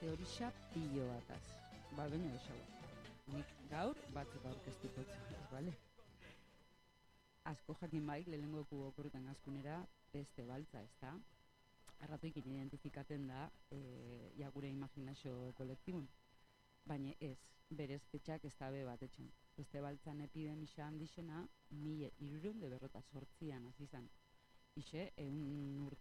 teorixa pilo bataz. Baina esau. Nik gaur batzuk aurkeztuko dut, bale? Asko jakin bai, lehenengoku okorrutan askunera beste baltza, ezta? Arratoikin identifikaten da, gure imaginazio kolektibun. Baina ez, berez petxak ez dabe bat etxen. Beste baltzan epidemisa handixena, 1348an hasi izan. Ixe, 100